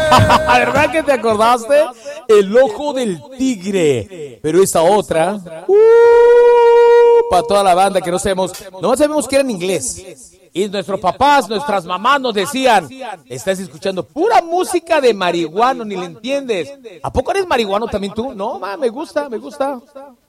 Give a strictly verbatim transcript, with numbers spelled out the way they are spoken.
¿Verdad que te acordaste? El ojo del tigre. Pero esta otra, uh, para toda la banda que no sabemos, no sabemos que era en inglés. Y nuestros papás, nuestras mamás nos decían, estás escuchando pura música de marihuano, ni le entiendes. ¿A poco eres marihuano también tú? No, ma, me gusta, me gusta.